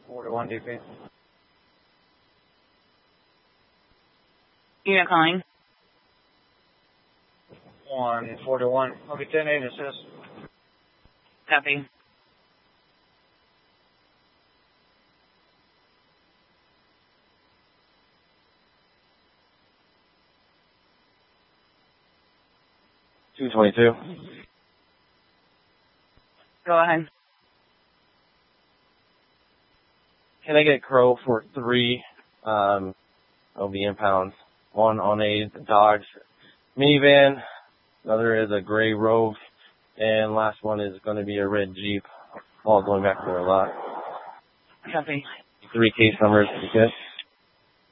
41 DP. Unit calling. 141. I'll be 10-8 assist. Copy. $222. Go ahead. Can I get Crow for 3 OB impounds? 1 on a Dodge minivan, another is a gray Rogue, and last one is going to be a red Jeep, all going back to their lot. Copy. 3 case numbers, you good?